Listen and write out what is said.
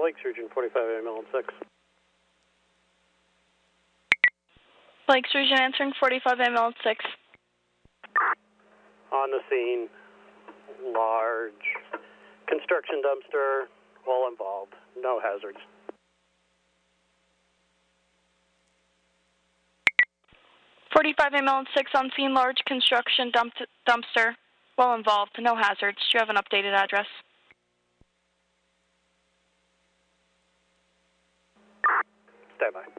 Lake Surgeon, 45 AML and 6. Lake Surgeon answering 45 AML and 6. On the scene, large construction dumpster, well involved, no hazards. .45 AML and 6 on scene, large construction dumpster, well involved, no hazards. Do you have an updated address? Stand by.